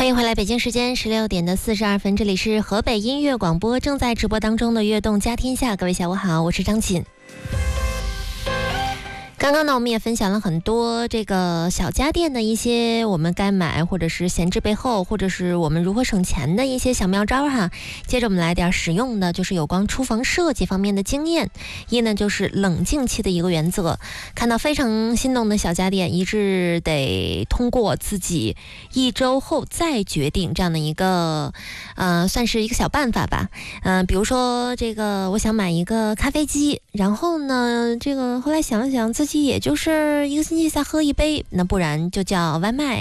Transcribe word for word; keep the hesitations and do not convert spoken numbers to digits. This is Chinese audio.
欢迎回来，北京时间十六点的四十二分，这里是河北音乐广播，正在直播当中的悦动家天下。各位下午好，我是张琴。刚刚呢，我们也分享了很多这个小家电的一些我们该买或者是闲置背后，或者是我们如何省钱的一些小妙招哈。接着我们来点实用的，就是有关厨房设计方面的经验。一呢就是冷静期的一个原则，看到非常心动的小家电，一致得通过自己一周后再决定，这样的一个呃算是一个小办法吧。嗯、呃，比如说这个我想买一个咖啡机，然后呢这个后来想了想自己也就是一个星期才喝一杯，那不然就叫外卖。